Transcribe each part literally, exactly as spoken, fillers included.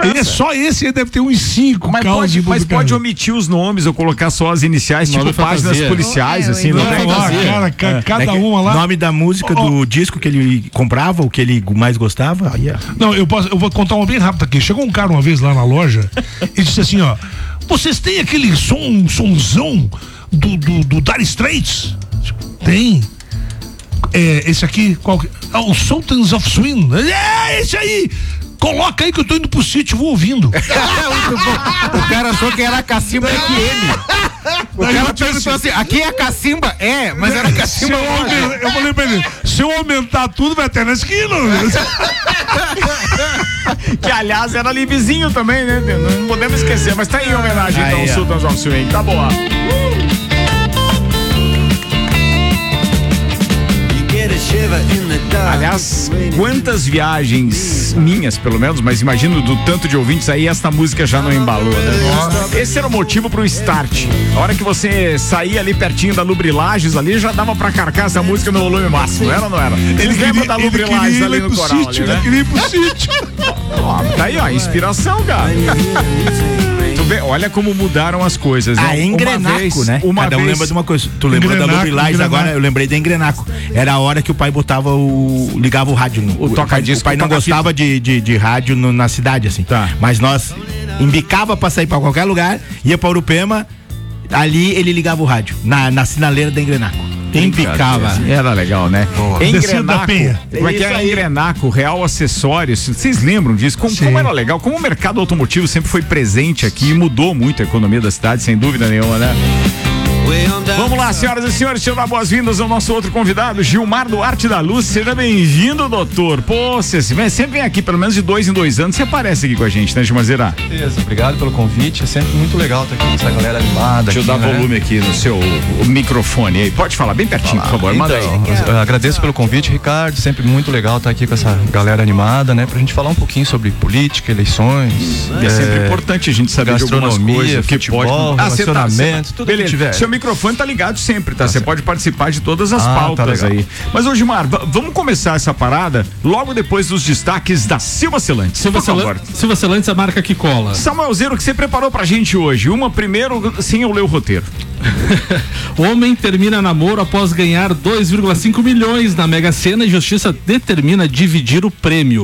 segurança. É só esse aí deve ter uns cinco. Mas, pode, mas pode omitir os nomes ou colocar só as iniciais, Nome tipo páginas fantasia. policiais, É, assim, eu não Não, tem? lá, cara, ca- É. cada É que uma lá. O nome da música, Oh, do disco que ele comprava, o que ele mais gostava, aí é. Não, eu, posso, eu vou contar uma bem rápida aqui. Chegou um cara uma vez lá na loja e disse assim, ó, vocês têm aquele som, somzão do, do, do Dire Straits? Tem. É, esse aqui, qual que... Ah, o Sultans of Swing. É, esse aí. Coloca aí que eu tô indo pro sítio, vou ouvindo. O cara achou que era Cacimba F M. O Daí cara eu disse perguntou assim, aqui é Cacimba? É, mas era Se Cacimba. eu, aumentar, eu falei pra ele, se eu aumentar tudo, vai até na esquina. Que aliás era ali vizinho também, né? Não podemos esquecer, mas tá aí em homenagem então ao Sultans of Swing. Tá boa. Aliás, quantas viagens minhas, pelo menos, mas imagino do tanto de ouvintes aí, esta música já não embalou, né? Esse era o motivo pro start. A hora que você saía ali pertinho da Lubrilages ali, já dava pra carcar essa música no volume máximo, era ou não era? Eles lembram da Lubrilages ali no coral, sítio, ali, né? Ele queria ir pro sítio. Ó, tá aí, ó, inspiração, cara. Tu vê, olha como mudaram as coisas. Ah, né? Engrenaco, uma vez, né? Uma Cada um vez... lembra de uma coisa. Tu lembrou da Engrenaco, Lubrilages, Engrenaco. agora eu lembrei da Engrenaco. Era a hora que o pai botava o... ligava o rádio. No, O toca-disco, O pai não o toca-fita. gostava de, de, de rádio no- na cidade, assim. Tá. Mas nós embicava pra sair pra qualquer lugar, ia pra Urupema, ali ele ligava o rádio, na, na sinaleira da Engrenaco. Embicava. Era legal, né? Descendo da Penha. Como é que é? Engrenaco, Real Acessórios. Vocês lembram disso? Como, como era legal? Como o mercado automotivo sempre foi presente aqui e mudou muito a economia da cidade, sem dúvida nenhuma, né? Vamos lá, senhoras e senhores, deixa eu dar boas-vindas ao nosso outro convidado, Gilmar Duarte da Luz. Seja bem-vindo, doutor. Pô, você sempre vem aqui, pelo menos de dois em dois anos, você aparece aqui com a gente, né, Gilmazera? Beleza, obrigado pelo convite. É sempre muito legal estar aqui com essa galera animada. Deixa eu aqui, dar né? volume aqui no seu o microfone aí. Pode falar bem pertinho, por favor. Manda aí. Então, eu agradeço pelo convite, Ricardo. Sempre muito legal estar aqui com essa galera animada, né? Pra gente falar um pouquinho sobre política, eleições. É sempre importante a gente saber de algumas gastronomia, coisas, que futebol, pode... Ah, você tá- relacionamento, você tá- tudo que beleza. tiver. Seu microfone tá ligado sempre, tá? Você pode participar de todas as Ah, tá pautas legal. aí. Mas, ô Gilmar, v- vamos começar essa parada logo depois dos destaques da Silva Celantes. Silva, Por favor. Celan- Silva Celantes é a marca que cola. Samuel Zero, o que você preparou pra gente hoje? Uma primeiro, sem eu ler o roteiro. Homem termina namoro após ganhar dois vírgula cinco milhões na Mega Sena e justiça determina dividir o prêmio.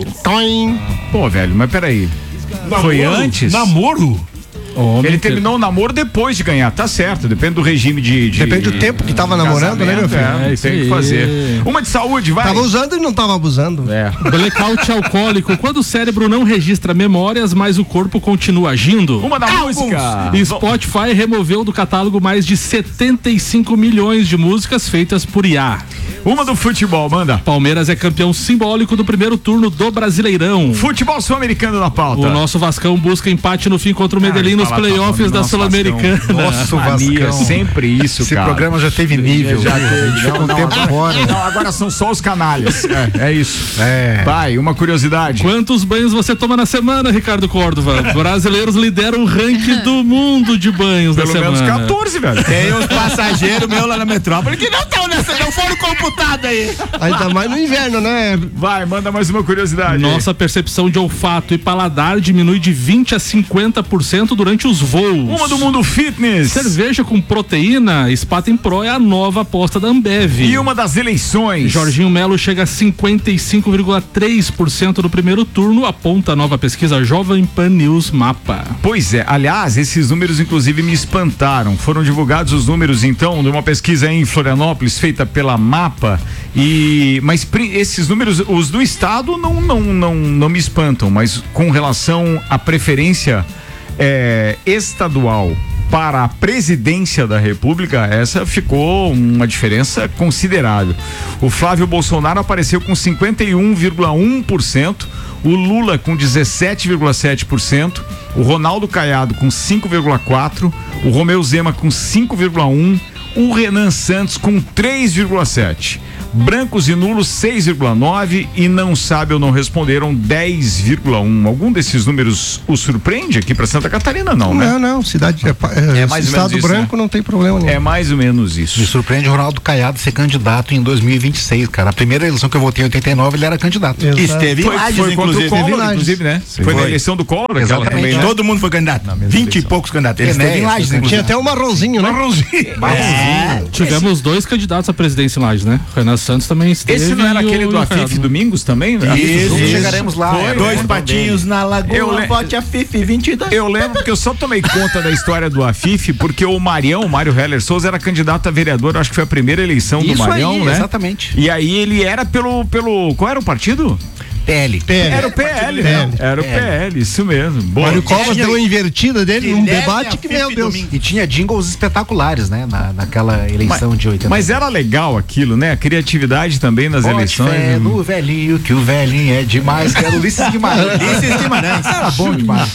Pô, velho, mas peraí. Foi antes? Namoro? Homem Ele ter- terminou o namoro depois de ganhar, tá certo, depende do regime de... de Depende do tempo que tava namorando, né, meu filho? É, É, isso tem que aí. fazer. Uma de saúde, vai. Tava usando e não tava abusando. É. Blackout alcoólico, quando o cérebro não registra memórias, mas o corpo continua agindo. Uma da música. E Spotify removeu do catálogo mais de setenta e cinco milhões de músicas feitas por I A. Uma do futebol, manda. Palmeiras é campeão simbólico do primeiro turno do Brasileirão. Futebol sul-americano na pauta. O nosso Vascão busca empate no fim contra o Medellín nos fala, tá playoffs falando da nosso Sul-Americana. Nossa, o Mania, Vascão. sempre isso, Esse cara. programa já teve nível. Já teve. Ficou um tempo fora. Não, agora são só os canalhas. É, é isso. É. Vai, uma curiosidade. Quantos banhos você toma na semana, Ricardo Córdova? Brasileiros lideram o ranking do mundo de banhos Pelo da menos semana. quatorze, velho. Tem uns passageiros meus lá na metrópole que não estão nessa, não foram computados aí. Ainda mais no inverno, né? Vai, manda mais uma curiosidade. Nossa percepção de olfato e paladar diminui de vinte a cinquenta por cento durante os voos. Uma do mundo fitness. Cerveja com proteína, Spaten Pro é a nova aposta da Ambev. E uma das eleições. Jorginho Melo chega a cinquenta e cinco vírgula três por cento do primeiro turno, aponta a nova pesquisa Jovem Pan News Mapa. Pois é, aliás, esses números inclusive me espantaram. Foram divulgados os números então de uma pesquisa em Florianópolis feita pela Mapa e mas pri- esses números, os do estado não não não não me espantam, mas com relação à preferência é, estadual para a presidência da República, essa ficou uma diferença considerável. O Flávio Bolsonaro apareceu com cinquenta e um vírgula um por cento, o Lula com dezessete vírgula sete por cento, o Ronaldo Caiado com cinco vírgula quatro por cento, o Romeu Zema com cinco vírgula um por cento, o Renan Santos com três vírgula sete por cento. Brancos e nulos seis vírgula nove e não sabe ou não responderam dez vírgula um. Algum desses números o surpreende aqui para Santa Catarina, não, né? Não, não, cidade é, é, É mais ou estado menos isso, branco, né? não tem problema nenhum. É mais ou menos isso. Me surpreende o Ronaldo Caiado ser candidato em dois mil e vinte e seis, cara. A primeira eleição que eu votei em oitenta e nove, ele era candidato. Exato. Esteve em Foi, Lages, foi contra o inclusive. Collor, Lages. inclusive, né? Foi, na eleição do Collor, aquela Exatamente. também, né? Todo mundo foi candidato. Vinte e poucos candidatos. Ele esteve em Enéas, Lages, foi inclusive. Tinha até o marronzinho, né? Marronzinho. É. Tivemos dois candidatos à presidência em Lages, né? Renan Santos também esteve. Esse não era e o aquele do Ricardo, Afif né? Domingos também? Isso, Isso, isso. chegaremos lá. Foi, é, Dois é, patinhos na lagoa, Eu le- vote a Fifi vinte e dois. Eu lembro porque eu só tomei conta da história do Afif porque o Marião, o Mário Heller Souza, era candidato a vereador, acho que foi a primeira eleição do Isso Marião, aí, né? exatamente. E aí ele era pelo, pelo, qual era o partido? P L. Era o P L, né? Era o P L, isso mesmo. Boa. Mário Covas deu uma invertida dele num Guilherme debate que, meu Afife Deus. Domingues. E tinha jingles espetaculares, né? Na, naquela eleição Mas- de oitenta. Mas era legal aquilo, né? A criatividade também nas Bote eleições. fé no velhinho, que o velhinho é demais. Quero Ulisses Guimarães. Ulisses Guimarães. Era bom demais.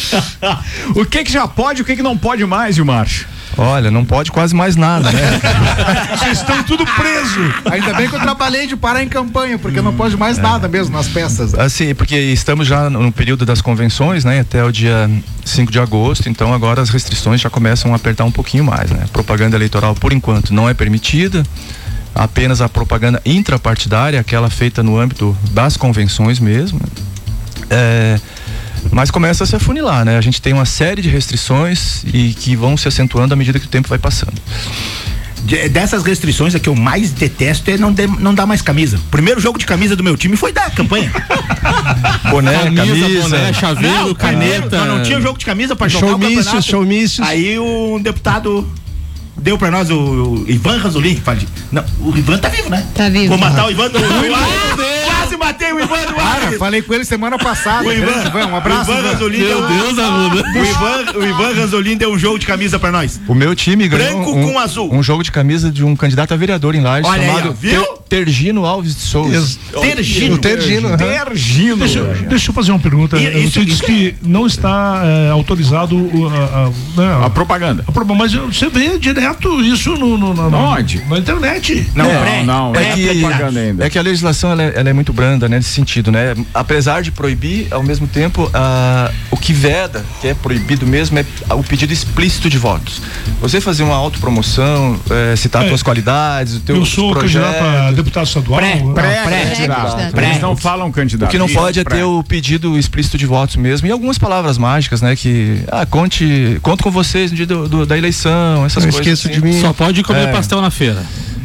O que que já pode, o que que não pode mais, Gilmar? Olha, não pode quase mais nada, né? Vocês estão tudo presos. Ainda bem que eu trabalhei de parar em campanha, porque não pode mais nada mesmo nas peças. Assim, porque estamos já no período das convenções, né? Até o dia cinco de agosto, então agora as restrições já começam a apertar um pouquinho mais, né? Propaganda eleitoral, por enquanto, não é permitida. Apenas a propaganda intrapartidária, aquela feita no âmbito das convenções mesmo. É, mas começa a se afunilar, né? A gente tem uma série de restrições e que vão se acentuando à medida que o tempo vai passando. De- dessas restrições, a que eu mais detesto é não, de- não dar mais camisa. O primeiro jogo de camisa do meu time foi da campanha. Boné, Camisa, camisa. boné, chaveiro, Não, primeiro, caneta. não, não tinha jogo de camisa pra jogar o Showmícios, campeonato. showmícios. Aí um deputado deu pra nós o, o Ivan Ranzolin. Falei, não, o Ivan tá vivo, né? Tá vivo. Vou matar o Ivan do ar. Quase matei o Ivan do ar. Cara, falei com ele semana passada. O Ivan, Grande Ivan, um abraço. o Ivan Ivan. Ranzolin Meu deu, Deus, Arruda. o Ivan, o Ivan Ranzolin deu um jogo de camisa pra nós. O meu time ganhou Branco um, com azul. um jogo de camisa de um candidato a vereador em Lages Olha aí, chamado ó, viu? Ter- Tergino Alves de Souza. Tergino. O Tergino. aham. Tergino. Deixa, deixa eu fazer uma pergunta. E- Você isso- disse isso que não está é, autorizado o- a, a, né, A propaganda. a propa- mas você vê direto isso no, no, na, na- Onde? na internet. Não, Não, pré, não, pré, é que- propaganda ainda. É que a legislação ela é, ela é muito branda, né, nesse sentido, né? Apesar de proibir, ao mesmo tempo, ah, o que veda, que é proibido mesmo, é o pedido explícito de votos. Você fazer uma autopromoção, eh, citar É. suas qualidades, o teu Eu sou projeto. candidato a deputado estadual. Pré, né? pré, Pré, Pré-candidato. candidato. Eles não falam candidato. O que não Isso, pode é pré. ter o pedido explícito de votos mesmo. E algumas palavras mágicas, né? Que, ah, conte, conto com vocês no dia do, do- da eleição, essas Não coisas. esqueço assim. de mim. Só pode comer É. pastel na feira.